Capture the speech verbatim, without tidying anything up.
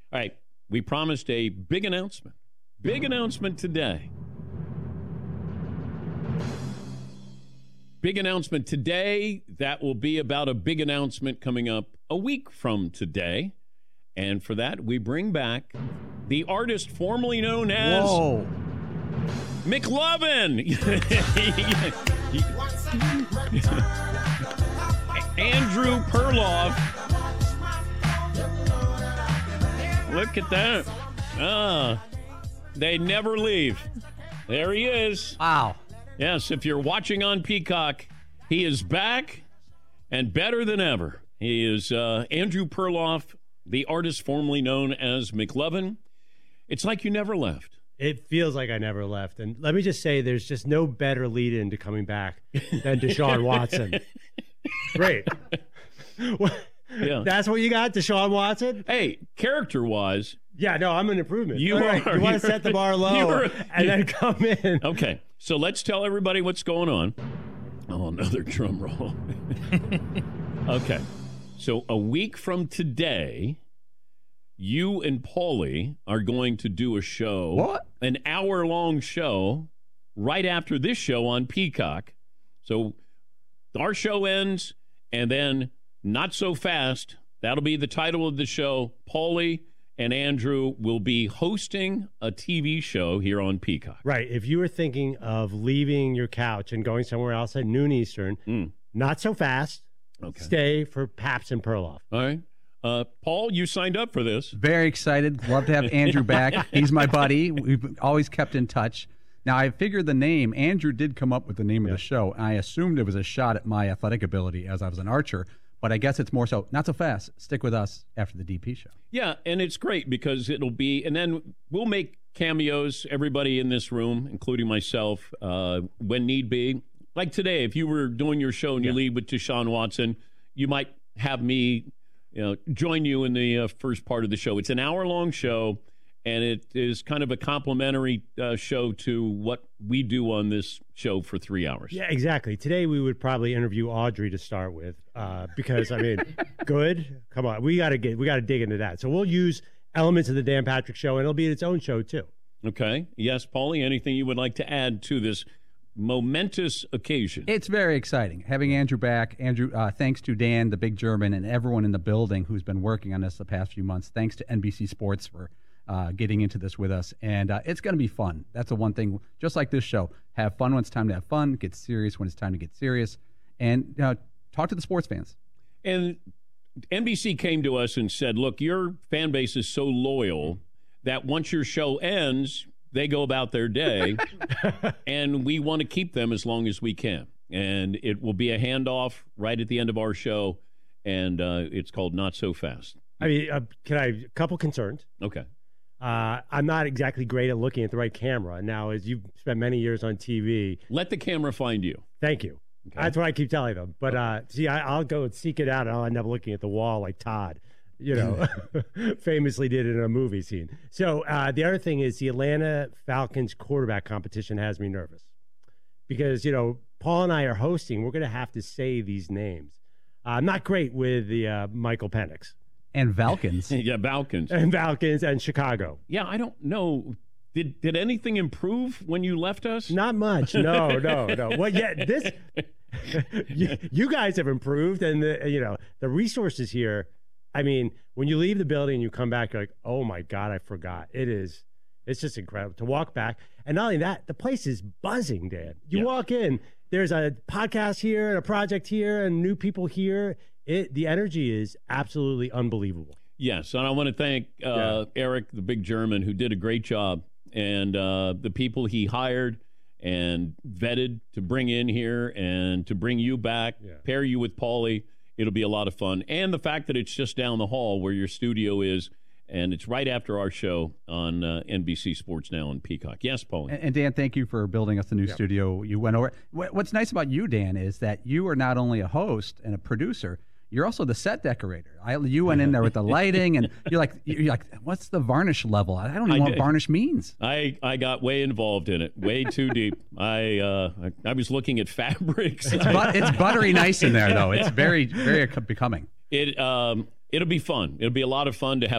All right, we promised a big announcement. Big announcement today. Big announcement today. That will be about a big announcement coming up a week from today. And for that, we bring back the artist formerly known as Whoa. McLovin. Andrew Perloff. Look at that. Ah, they never leave. There he is. Wow. Yes, if you're watching on Peacock, he is back and better than ever. He is uh, Andrew Perloff, the artist formerly known as McLovin. It's like you never left. It feels like I never left. And let me just say, there's just no better lead-in to coming back than Deshaun Watson. Great. Yeah. That's what you got, Deshaun Watson? Hey, character-wise. Yeah, no, I'm an improvement. You, right. are, you want to set the bar low are, and then come in. Okay, so let's tell everybody what's going on. Oh, another drum roll. Okay, so a week from today, you and Paulie are going to do a show. What? An hour-long show right after this show on Peacock. So our show ends, and then Not So Fast, that'll be the title of the show. Paulie and Andrew will be hosting a T V show here on Peacock. Right. If you were thinking of leaving your couch and going somewhere else at noon Eastern, Mm. not so fast. Okay. Stay for Paps and Perloff. All right. Uh, Paul, you signed up for this. Very excited. Love to have Andrew back. He's my buddy. We've always kept in touch. Now, I figured the name, Andrew did come up with the name Yeah. of the show. And I assumed it was a shot at my athletic ability as I was an archer. But I guess it's more so, not so fast. Stick with us after the D P show. Yeah, and it's great because it'll be, and then we'll make cameos, everybody in this room, including myself, uh, when need be. Like today, if you were doing your show and you Yeah. lead with Deshaun Watson, you might have me you know, join you in the uh, first part of the show. It's an hour-long show, and it is kind of a complimentary uh, show to what we do on this show for three hours. Yeah, exactly. Today we would probably interview Audrey to start with, uh, because I mean, good. Come on, we gotta get, we gotta dig into that. So we'll use elements of the Dan Patrick Show, and it'll be its own show too. Okay. Yes, Paulie, anything you would like to add to this momentous occasion? It's very exciting. Having Andrew back. Andrew, uh, thanks to Dan, the big German, and everyone in the building who's been working on this the past few months. Thanks to N B C Sports for uh, getting into this with us. And uh, it's going to be fun. That's the one thing, just like this show. Have fun when it's time to have fun. Get serious when it's time to get serious. And uh, talk to the sports fans. And N B C came to us and said, look, your fan base is so loyal that once your show ends, they go about their day, and we want to keep them as long as we can. And it will be a handoff right at the end of our show, and uh, it's called Not So Fast. I mean, uh, can I, a couple concerns. Okay. Uh, I'm not exactly great at looking at the right camera. Now, as you've spent many years on T V. Let the camera find you. Thank you. Okay. That's what I keep telling them. But uh, see, I, I'll go and seek it out, and I'll end up looking at the wall like Todd, you know, famously did in a movie scene. So uh, the other thing is the Atlanta Falcons quarterback competition has me nervous because, you know, Paul and I are hosting. We're going to have to say these names. Uh, I'm not great with the uh, Michael Penix. And Falcons. Yeah, Falcons. And Falcons and Chicago. Yeah, I don't know. Did did anything improve when you left us? Not much. No, no, no. Well, yeah, this you, you guys have improved, and the you know the resources here. I mean, when you leave the building and you come back, you're like, oh my God, I forgot. It is. It's just incredible to walk back, and not only that, the place is buzzing, Dan. You yeah. walk in, there's a podcast here and a project here, and new people here. It the energy is absolutely unbelievable. Yes, and I want to thank uh, yeah. Eric, the big German, who did a great job. And uh, the people he hired and vetted to bring in here and to bring you back, yeah. pair you with Paulie, it'll be a lot of fun. And the fact that it's just down the hall where your studio is, and it's right after our show on uh, N B C Sports Now and Peacock. Yes, Paulie. And, and Dan, thank you for building us the new yeah. studio. You went over. What's nice about you, Dan, is that you are not only a host and a producer, you're also the set decorator. I, you went in there with the lighting, and you're like, you're like, what's the varnish level? I don't even I know did. what varnish means. I, I got way involved in it, way too deep. I, uh, I I was looking at fabrics. It's, but, it's buttery nice in there, though. It's very very becoming. It um it'll be fun. It'll be a lot of fun to have